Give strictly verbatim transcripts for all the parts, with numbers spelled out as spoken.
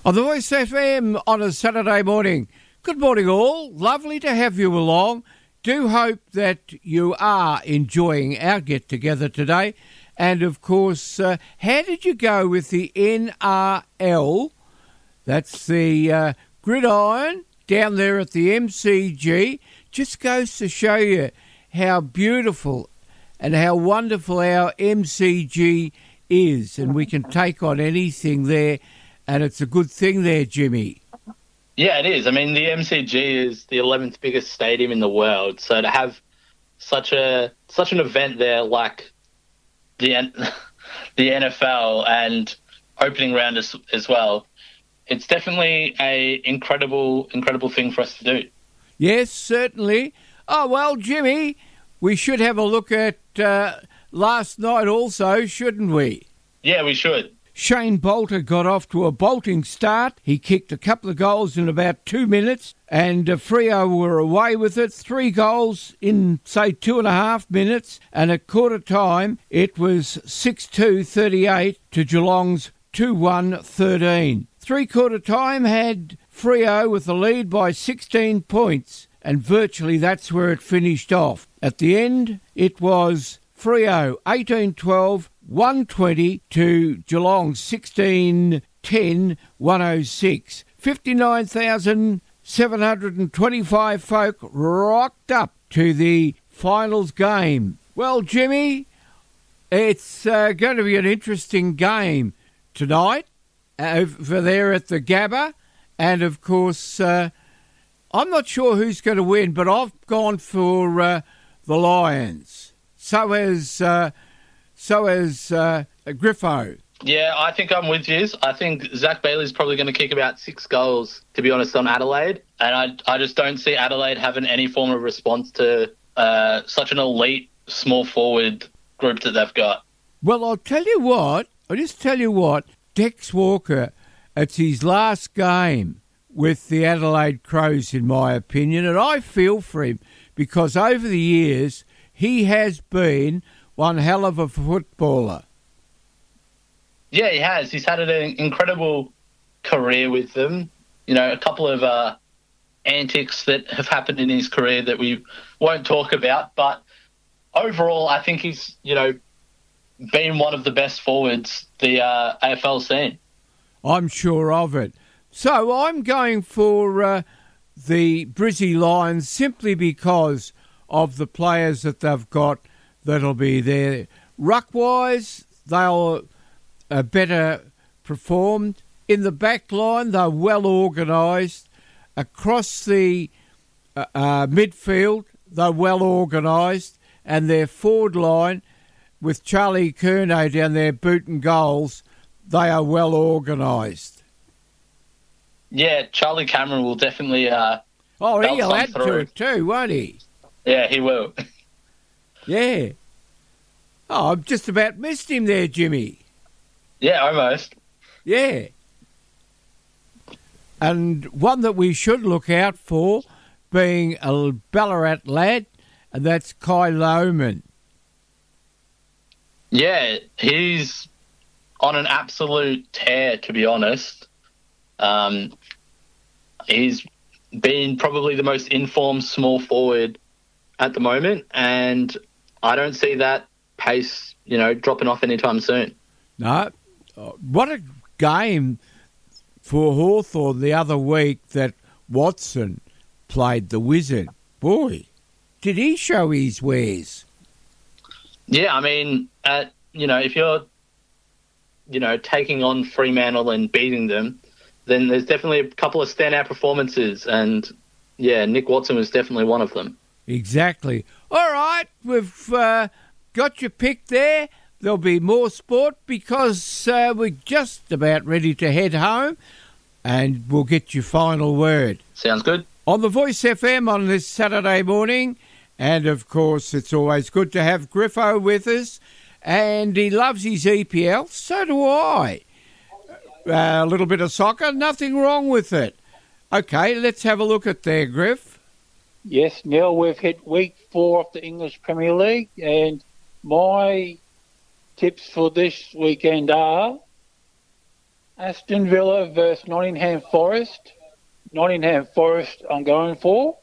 On the Voice F M on a Saturday morning. Good morning all. Lovely to have you along. Do hope that you are enjoying our get-together today. And, of course, uh, how did you go with the N R L? That's the uh, gridiron down there at the M C G. Just goes to show you how beautiful and how wonderful our M C G is. And we can take on anything there. And it's a good thing there, Jimmy. Yeah, it is. I mean, the M C G is the eleventh biggest stadium in the world. So to have such a such an event there, like the the N F L and opening round as, as well, it's definitely a incredible incredible thing for us to do. Yes, certainly. Oh well, Jimmy, we should have a look at uh, last night also, shouldn't we? Yeah, we should. Shane Bolter got off to a bolting start. He kicked a couple of goals in about two minutes, and uh, Freo were away with it. Three goals in, say, two and a half minutes, and at quarter time, it was six two thirty-eight to Geelong's two one thirteen. Three quarter time had Freo with the lead by sixteen points, and virtually that's where it finished off. At the end, it was Freo eighteen twelve, one twenty to Geelong sixteen ten, one oh six. fifty-nine thousand seven hundred twenty-five folk rocked up to the finals game. Well, Jimmy, it's uh, going to be an interesting game tonight over there at the Gabba. And, of course, uh, I'm not sure who's going to win, but I've gone for uh, the Lions. So has... Uh, So is uh, Griffo. Yeah, I think I'm with you. I think Zach Bailey's probably going to kick about six goals, to be honest, on Adelaide. And I I just don't see Adelaide having any form of response to uh, such an elite small forward group that they've got. Well, I'll tell you what. I'll just tell you what. Dex Walker, it's his last game with the Adelaide Crows, in my opinion. And I feel for him because over the years he has been one hell of a footballer. Yeah, he has. He's had an incredible career with them. You know, a couple of uh, antics that have happened in his career that we won't talk about. But overall, I think he's, you know, been one of the best forwards the uh, A F L's seen. I'm sure of it. So I'm going for uh, the Brizzy Lions simply because of the players that they've got that'll be there. Ruck-wise, they'll uh, better performed. In the back line, they're well organised. Across the uh, uh, midfield, they're well organised. And their forward line, with Charlie Curnow down there booting goals, they are well organised. Yeah, Charlie Cameron will definitely... Uh, oh, he'll add through. to it too, won't he? Yeah, he will. Yeah. Oh, I've just about missed him there, Jimmy. Yeah, almost. Yeah. And one that we should look out for being a Ballarat lad, and that's Kai Lohman. Yeah, he's on an absolute tear, to be honest. Um, he's been probably the most informed small forward at the moment, and I don't see that pace, you know, dropping off anytime soon. No. What a game for Hawthorn the other week that Watson played the Wizard. Boy, did he show his wares. Yeah, I mean, at, you know, if you're, you know, taking on Fremantle and beating them, then there's definitely a couple of standout performances, and, yeah, Nick Watson was definitely one of them. Exactly. All right, we've uh, got your pick there. There'll be more sport because uh, we're just about ready to head home, and we'll get your final word. Sounds good. On the Voice F M on this Saturday morning, and of course it's always good to have Griffo with us, and he loves his E P L, so do I. Uh, a little bit of soccer, nothing wrong with it. Okay, let's have a look at there, Griff. Yes, Neil, we've hit week four of the English Premier League, and my tips for this weekend are Aston Villa versus Nottingham Forest. Nottingham Forest I'm going for.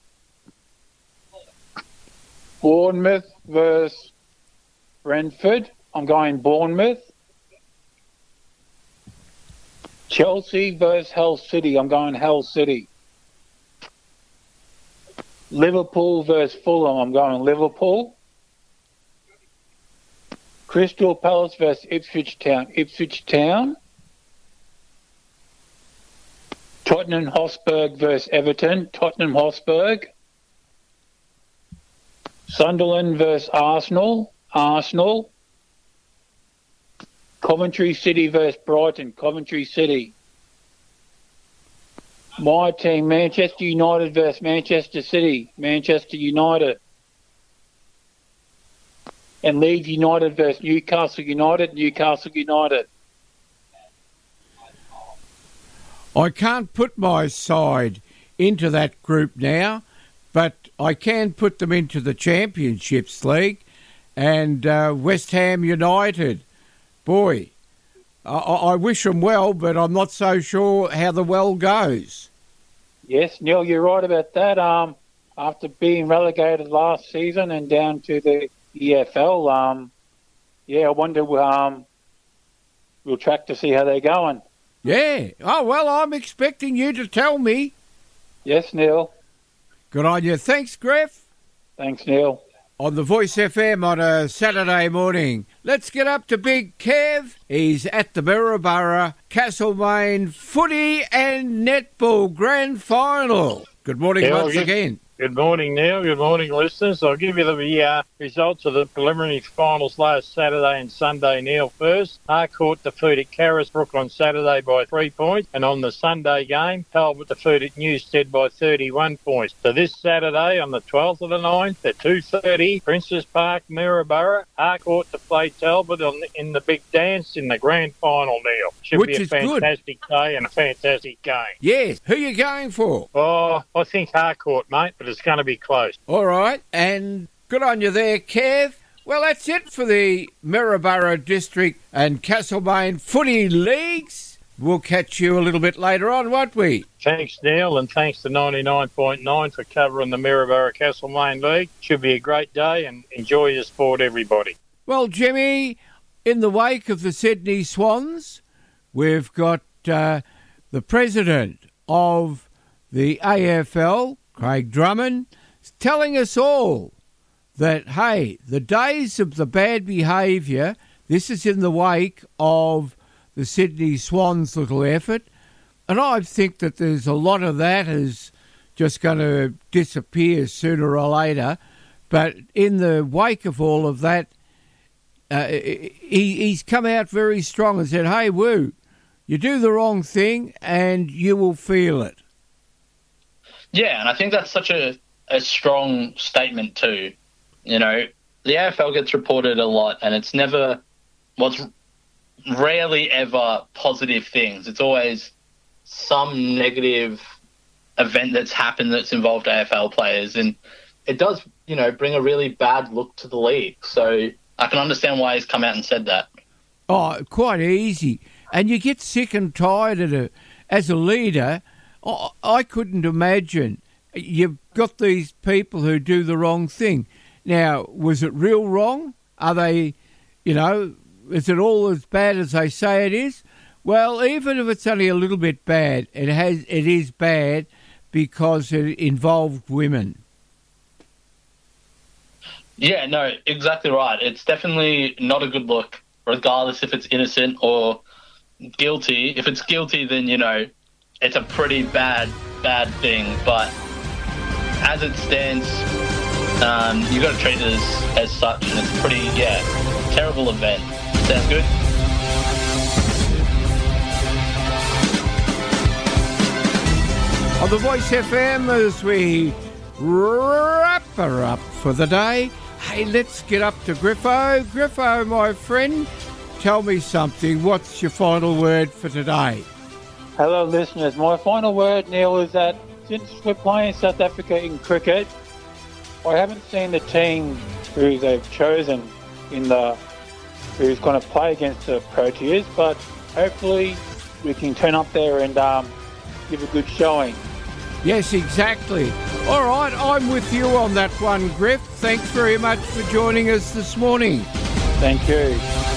Bournemouth versus Brentford. I'm going Bournemouth. Chelsea versus Hull City. I'm going Hull City. Liverpool versus Fulham. I'm going Liverpool. Crystal Palace versus Ipswich Town. Ipswich Town. Tottenham Hotspur versus Everton. Tottenham Hotspur. Sunderland versus Arsenal. Arsenal. Coventry City versus Brighton. Coventry City. My team, Manchester United versus Manchester City. Manchester United. And Leeds United versus Newcastle United. Newcastle United. I can't put my side into that group now, but I can put them into the Championships League. And uh, West Ham United, boy, I, I wish them well, but I'm not so sure how the well goes. Yes, Neil, you're right about that. Um, after being relegated last season and down to the E F L, um, yeah, I wonder. Um, we'll track to see how they're going. Yeah. Oh well, I'm expecting you to tell me. Yes, Neil. Good on you. Thanks, Griff. Thanks, Neil. On the Voice F M on a Saturday morning. Let's get up to Big Kev. He's at the Maryborough Castlemaine Footy and Netball Grand Final. Good morning Yeah, once good, again. Good morning, Neil. Good morning, listeners. I'll give you the uh, results of the preliminary finals last Saturday and Sunday, Neil. First, Harcourt defeated Carisbrook on Saturday by three points, and on the Sunday game, Talbot defeated Newstead by thirty-one points. So this Saturday, on the twelfth of the ninth, at two thirty, Princess Park, Maryborough, Harcourt to play Talbot on the, in the big dance in the grand final, Neil. Should Which be a is good. fantastic day and a fantastic game. Yes. Who you going for? Oh, I think Harcourt, mate, but it's going to be close. All right. And good on you there, Kev. Well, that's it for the Maryborough District and Castlemaine Footy Leagues. We'll catch you a little bit later on, won't we? Thanks, Neil, and thanks to ninety-nine point nine for covering the Maryborough Castlemaine League. Should be a great day, and enjoy your sport, everybody. Well, Jimmy, in the wake of the Sydney Swans, we've got uh, the president of the A F L, Craig Drummond, telling us all that, hey, the days of the bad behaviour, this is in the wake of the Sydney Swans' little effort, and I think that there's a lot of that is just going to disappear sooner or later, but in the wake of all of that, uh, he, he's come out very strong and said, hey, woo, you do the wrong thing and you will feel it. Yeah, and I think that's such a, a strong statement too. You know, the A F L gets reported a lot, and it's never, well, it's rarely ever positive things. It's always some negative event that's happened that's involved A F L players, and it does, you know, bring a really bad look to the league. So I can understand why he's come out and said that. Oh, quite easy. And you get sick and tired of it. As a leader, I couldn't imagine. You've got these people who do the wrong thing. Now, was it real wrong? Are they, you know, is it all as bad as they say it is? Well, even if it's only a little bit bad, it has it is bad because it involved women. Yeah, no, exactly right. It's definitely not a good look, regardless if it's innocent or guilty. If it's guilty, then, you know, it's a pretty bad, bad thing. But as it stands, um, you've got to treat it as, as such, and it's pretty, yeah, terrible event. Sounds good? On the Voice F M, as we wrap her up for the day, hey, let's get up to Griffo. Griffo, my friend, tell me something. What's your final word for today? Hello, listeners. My final word, Neil, is that since we're playing South Africa in cricket, I haven't seen the team who they've chosen in the who's going to play against the Proteas, but hopefully we can turn up there and um, give a good showing. Yes, exactly. All right, I'm with you on that one, Griff. Thanks very much for joining us this morning. Thank you.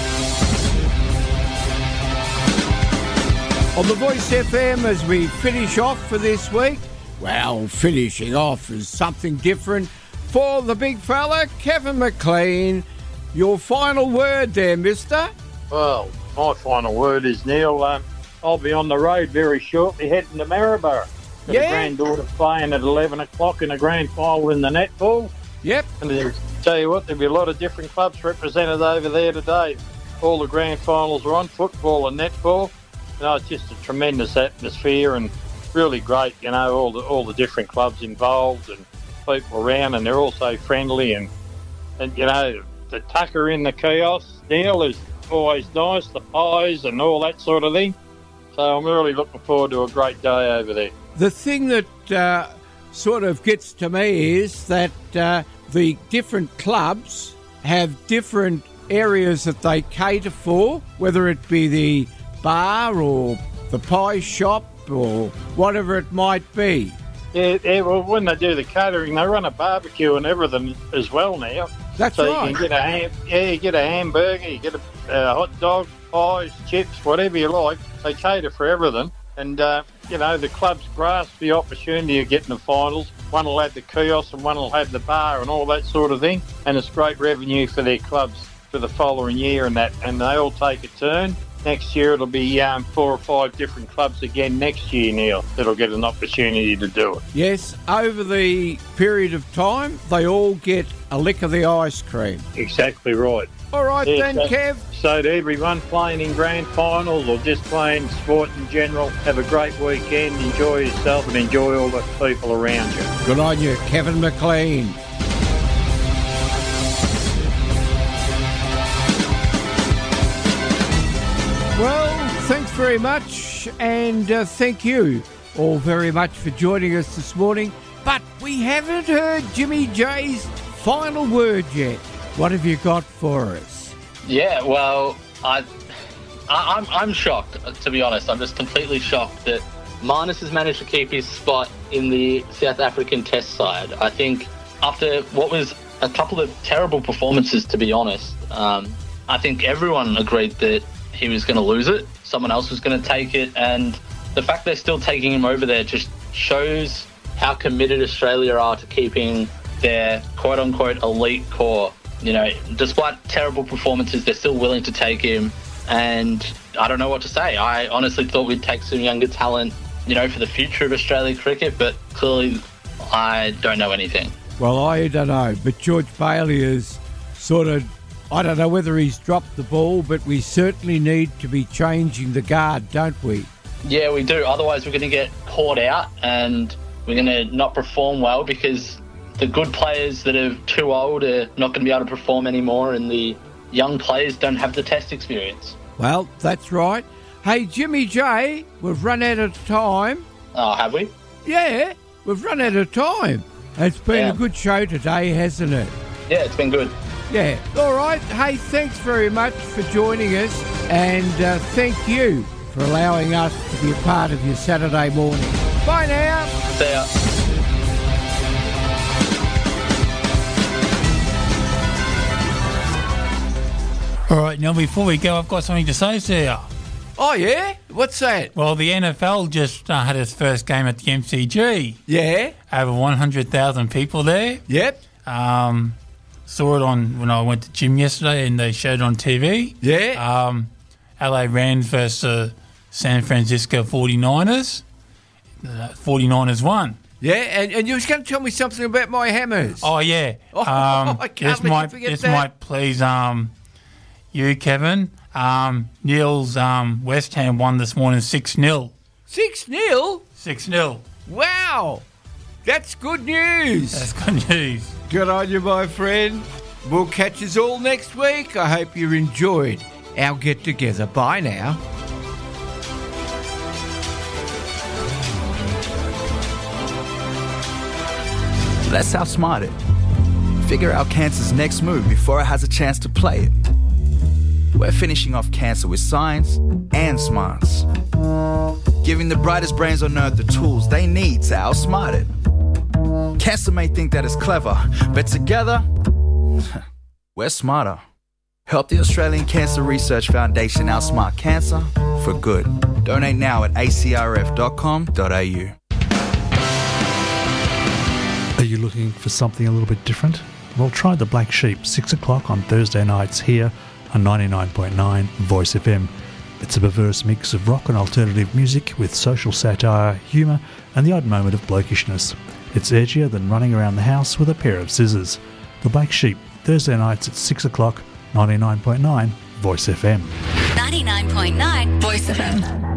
On the Voice F M, as we finish off for this week, well, finishing off is something different for the big fella, Kevin McLean. Your final word there, mister? Well, my final word is, Neil, um, I'll be on the road very shortly, heading to Maryborough. Got Yeah. a granddaughter playing at eleven o'clock in a grand final in the netball. Yep. And I'll tell you what, there'll be a lot of different clubs represented over there today. All the grand finals are on, football and netball. You know, it's just a tremendous atmosphere and really great, you know, all the all the different clubs involved and people around, and they're all so friendly. And, and you know, the tucker in the kiosk, Neil, is always nice, the pies and all that sort of thing. So I'm really looking forward to a great day over there. The thing that uh, sort of gets to me is that uh, the different clubs have different areas that they cater for, whether it be the bar or the pie shop or whatever it might be. Yeah, yeah, well, when they do the catering, they run a barbecue and everything as well now. That's so right. you can get a ham, yeah, you get a hamburger, you get a uh, hot dog, pies, chips, whatever you like. They cater for everything. And, uh, you know, the clubs grasp the opportunity of getting the finals. One will have the kiosk and one will have the bar and all that sort of thing. And it's great revenue for their clubs for the following year and that. And they all take a turn. Next year it'll be um, four or five different clubs again next year, Neil, that'll get an opportunity to do it. Yes, over the period of time, they all get a lick of the ice cream. Exactly right. All right Yeah, then, so- Kev. So to everyone playing in grand finals or just playing sport in general, have a great weekend, enjoy yourself and enjoy all the people around you. Good on you, Kevin McLean. Well, thanks very much, and uh, thank you all very much for joining us this morning. But we haven't heard Jimmy J's final word yet. What have you got for us? Yeah, well, I, I, I'm I'm shocked, to be honest. I'm just completely shocked that Marnus has managed to keep his spot in the South African Test side. I think after what was a couple of terrible performances, to be honest, um, I think everyone agreed that he was going to lose it. Someone else was going to take it. And the fact they're still taking him over there just shows how committed Australia are to keeping their quote-unquote elite core. You know, despite terrible performances, they're still willing to take him. And I don't know what to say. I honestly thought we'd take some younger talent, you know, for the future of Australia cricket, but clearly I don't know anything. Well, I don't know, but George Bailey is sort of, I don't know whether he's dropped the ball, but we certainly need to be changing the guard, don't we? Yeah, we do. Otherwise, we're going to get caught out and we're going to not perform well because the good players that are too old are not going to be able to perform anymore, and the young players don't have the Test experience. Well, that's right. Hey, Jimmy J, we've run out of time. Oh, have we? Yeah, we've run out of time. It's been Yeah. a good show today, hasn't it? Yeah, it's been good. Yeah. All right. Hey, thanks very much for joining us, and uh, thank you for allowing us to be a part of your Saturday morning. Bye now. See ya. All right, now before we go, I've got something to say to you. Oh, yeah? What's that? Well, the N F L just uh, had its first game at the M C G. Yeah. Over one hundred thousand people there. Yep. Um, saw it on when I went to gym yesterday and they showed it on T V. Yeah. Um, L A Rams versus uh, San Francisco forty-niners. Uh, forty-niners won. Yeah, and, and you was going to tell me something about my Hammers. Oh, yeah. Oh, Um, I can't this let you might, forget this that. might please um, you, Kevin. Um, Neil's um, West Ham won this morning six nil. six nil? six nil. Wow. That's good news. That's good news. Good on you, my friend. We'll catch us all next week. I hope you enjoyed our get-together. Bye now. Let's outsmart it. Figure out cancer's next move before it has a chance to play it. We're finishing off cancer with science and smarts. Giving the brightest brains on earth the tools they need to outsmart it. Cancer may think that it's clever, but together, we're smarter. Help the Australian Cancer Research Foundation outsmart cancer for good. Donate now at a c r f dot com dot a u. Are you looking for something a little bit different? Well, try The Black Sheep, six o'clock on Thursday nights here on ninety-nine point nine Voice F M. It's a perverse mix of rock and alternative music with social satire, humour and the odd moment of blokishness. It's edgier than running around the house with a pair of scissors. The Black Sheep, Thursday nights at six o'clock, ninety-nine point nine Voice F M. ninety-nine point nine Voice F M.